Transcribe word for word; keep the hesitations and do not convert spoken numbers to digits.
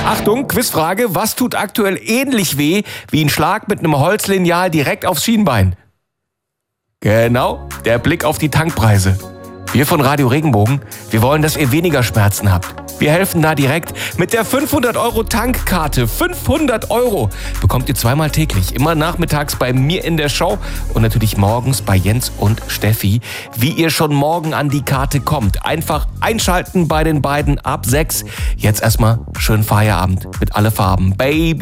Achtung, Quizfrage. Was tut aktuell ähnlich weh wie ein Schlag mit einem Holzlineal direkt aufs Schienbein? Genau, der Blick auf die Tankpreise. Wir von Radio Regenbogen, wir wollen, dass ihr weniger Schmerzen habt. Wir helfen da direkt mit der fünfhundert Euro Tankkarte. fünfhundert Euro bekommt ihr zweimal täglich, immer nachmittags bei mir in der Show und natürlich morgens bei Jens und Steffi. Wie ihr schon morgen an die Karte kommt, einfach einschalten bei den beiden ab sechs. Jetzt erstmal schönen Feierabend mit alle Farben. Baby.